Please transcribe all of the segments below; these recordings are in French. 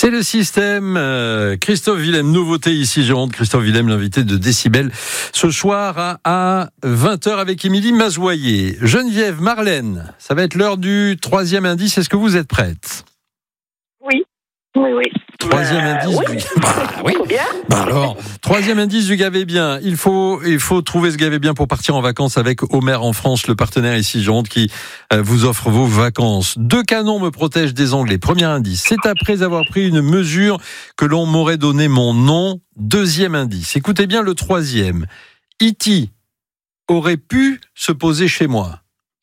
C'est le système. Christophe Willem, nouveauté ici, Gironde. Christophe Willem, l'invité de Décibel, ce soir à 20h avec Émilie Mazoyer. Geneviève, Marlène, ça va être l'heure du troisième indice. Est-ce que vous êtes prête ? Oui. Troisième indice. Oui. Bien. Alors, troisième indice du Gavé Bien. Il faut trouver ce Gavé Bien pour partir en vacances avec Omer en France, le partenaire ici, Gironde, qui vous offre vos vacances. 2 canons me protègent des Anglais. Premier indice. C'est après avoir pris une mesure que l'on m'aurait donné mon nom. Deuxième indice. Écoutez bien le troisième. E.T. aurait pu se poser chez moi.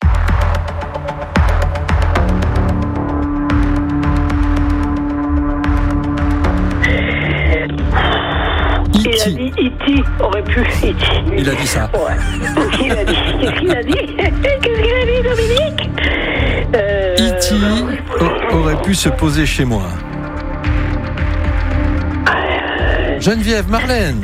Il a dit E.T. aurait pu. E.T. Il a dit ça. Ouais. Il a dit. Qu'est-ce qu'il a dit Dominique E.T. aurait pu se poser chez moi. Geneviève, Marlène.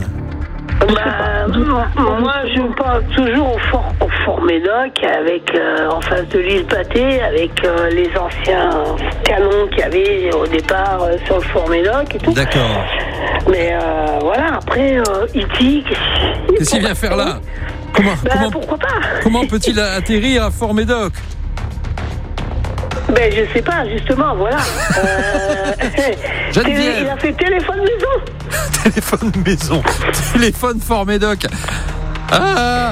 Moi, je pense toujours au Fort Médoc, avec en face de l'île Pâté, avec les anciens canons qu'il y avait au départ sur le Fort Médoc et tout. D'accord. Mais voilà, après, E.T. Qu'est-ce qu'il vient faire là ? Pourquoi pas ? Comment peut-il atterrir à Fort Médoc ? Ben, je sais pas, justement, voilà. Geneviève. Il a fait téléphone maison. Téléphone Fort Médoc. Ah !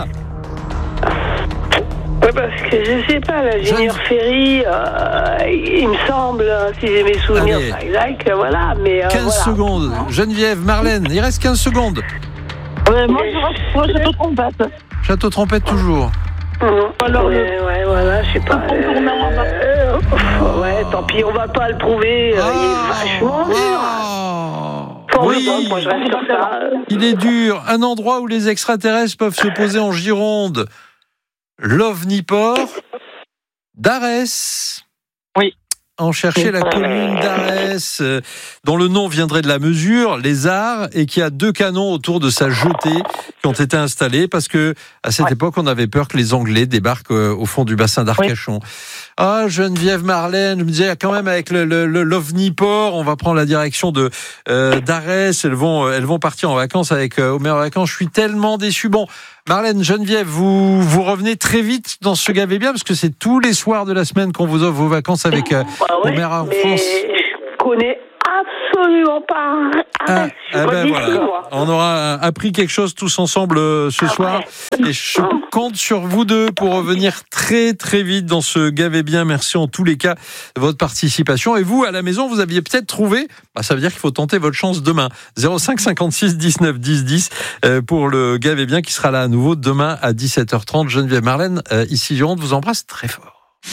Ouais, parce que je sais pas, l'ingénieur Ferry, il me semble, si j'ai mes souvenirs, Allez. pas exact, voilà, mais 15 voilà. secondes. Geneviève, Marlène, il reste 15 secondes. Moi, je reste Château Trompette. Château Trompette toujours. Alors, ouais, voilà, je sais pas. Ouais, tant pis, on va pas le trouver. Il est vachement dur. Oui, Moi, je reste sur ça. il est dur. Un endroit où les extraterrestres peuvent se poser en Gironde. L'OVNIPort d'Arès. Oui. On cherchait la commune d'Arès, dont le nom viendrait de la mesure, les arts, et qui a 2 canons autour de sa jetée qui ont été installés parce que à cette époque, on avait peur que les Anglais débarquent au fond du bassin d'Arcachon. Ah, Geneviève, Marlène, je me disais quand même avec l'OVNIPort, on va prendre la direction de d'Arès. Elles vont partir en vacances avec Omer en vacances. Je suis tellement déçu. Bon, Marlène, Geneviève, vous revenez très vite dans ce Gavé Bien parce que c'est tous les soirs de la semaine qu'on vous offre vos vacances avec Omer en France. Je connais absolument pas. Voilà. On aura appris quelque chose tous ensemble ce soir. Et je compte sur vous deux pour revenir très très vite dans ce Gavé Bien. Merci en tous les cas de votre participation. Et vous, à la maison, vous aviez peut-être trouvé, ça veut dire qu'il faut tenter votre chance demain. 05 56 19 10 10 pour le Gavé Bien qui sera là à nouveau demain à 17h30. Geneviève, Marlène, ici Gironde, vous embrasse très fort.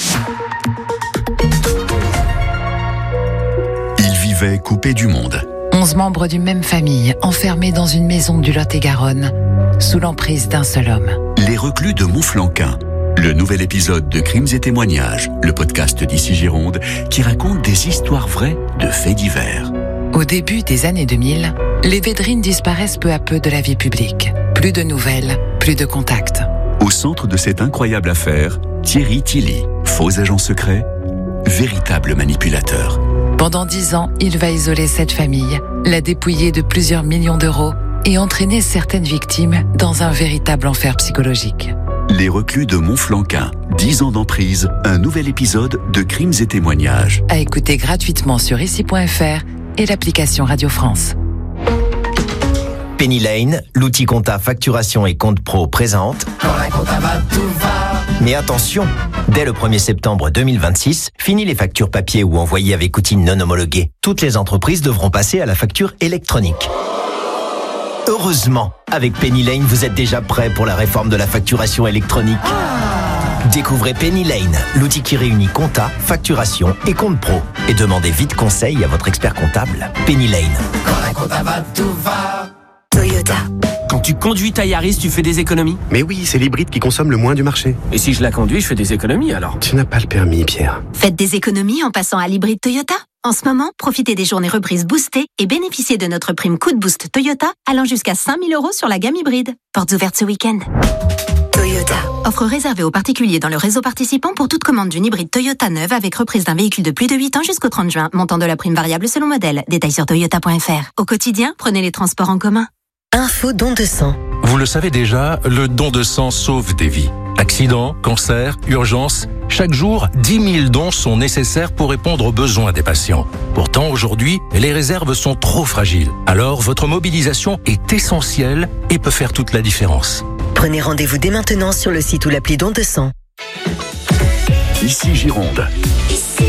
Coupé du monde. 11 membres d'une même famille, enfermés dans une maison du Lot-et-Garonne, sous l'emprise d'un seul homme. Les reclus de Montflanquin. Le nouvel épisode de Crimes et témoignages, le podcast d'Ici Gironde, qui raconte des histoires vraies de faits divers. Au début des années 2000, les Védrines disparaissent peu à peu de la vie publique. Plus de nouvelles, plus de contacts. Au centre de cette incroyable affaire, Thierry Tilly, faux agent secret, véritable manipulateur. Pendant 10 ans, il va isoler cette famille, la dépouiller de plusieurs millions d'euros et entraîner certaines victimes dans un véritable enfer psychologique. Les reclus de Montflanquin, 10 ans d'emprise, un nouvel épisode de Crimes et témoignages. À écouter gratuitement sur ici.fr et l'application Radio France. Penny Lane, l'outil compta facturation et compte pro présente. Quand la compta va, tout va. Mais attention, dès le 1er septembre 2026, fini les factures papier ou envoyées avec outils non homologués. Toutes les entreprises devront passer à la facture électronique. Heureusement, avec Penny Lane, vous êtes déjà prêt pour la réforme de la facturation électronique. Découvrez Penny Lane, l'outil qui réunit compta, facturation et compte pro. Et demandez vite conseil à votre expert comptable. Penny Lane. Quand la compta va, tout va. Toyota. Quand tu conduis ta Yaris, tu fais des économies ? Mais oui, c'est l'hybride qui consomme le moins du marché. Et si je la conduis, je fais des économies alors ? Tu n'as pas le permis, Pierre. Faites des économies en passant à l'hybride Toyota. En ce moment, profitez des journées reprises boostées et bénéficiez de notre prime coup de boost Toyota allant jusqu'à 5 000 € sur la gamme hybride. Portes ouvertes ce week-end. Toyota. Offre réservée aux particuliers dans le réseau participant pour toute commande d'une hybride Toyota neuve avec reprise d'un véhicule de plus de 8 ans jusqu'au 30 juin. Montant de la prime variable selon modèle. Détails sur toyota.fr. Au quotidien, prenez les transports en commun. Info don de sang. Vous le savez déjà, le don de sang sauve des vies. Accidents, cancers, urgences, chaque jour, 10 000 dons sont nécessaires pour répondre aux besoins des patients. Pourtant, aujourd'hui, les réserves sont trop fragiles. Alors, votre mobilisation est essentielle et peut faire toute la différence. Prenez rendez-vous dès maintenant sur le site ou l'appli don de sang. Ici Gironde.